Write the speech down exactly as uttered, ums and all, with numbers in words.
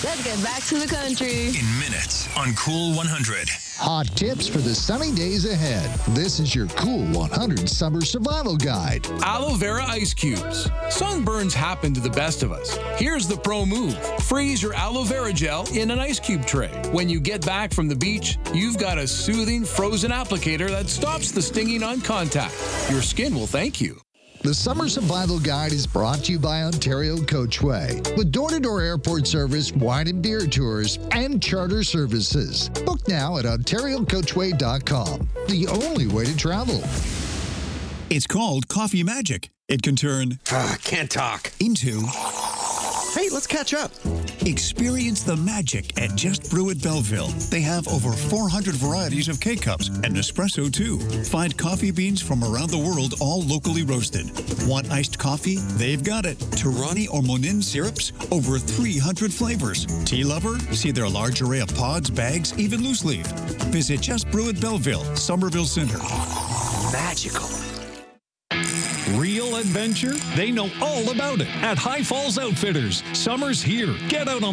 Let's get back to the country. In minutes on Cool one hundred. Hot tips for the sunny days ahead. This is your Cool one hundred Summer Survival Guide. Aloe vera ice cubes. Sunburns happen to the best of us. Here's the pro move. Freeze your aloe vera gel in an ice cube tray. When you get back from the beach, you've got a soothing frozen applicator that stops the stinging on contact. Your skin will thank you. The Summer Survival Guide is brought to you by Ontario Coachway, with door-to-door airport service, wine and beer tours, and charter services. Book now at ontario coachway dot com, the only way to travel. It's called Coffee Magic. It can turn uh, can't talk into hey, let's catch up. Experience the magic at Just Brew at Belleville. They have over four hundred varieties of K-Cups and Nespresso, too. Find coffee beans from around the world, all locally roasted. Want iced coffee? They've got it. Torani or Monin syrups? Over three hundred flavors. Tea lover? See their large array of pods, bags, even loose leaf. Visit Just Brew at Belleville, Somerville Center. Magical. Real adventure? They know all about it at High Falls Outfitters. Summer's here. Get out on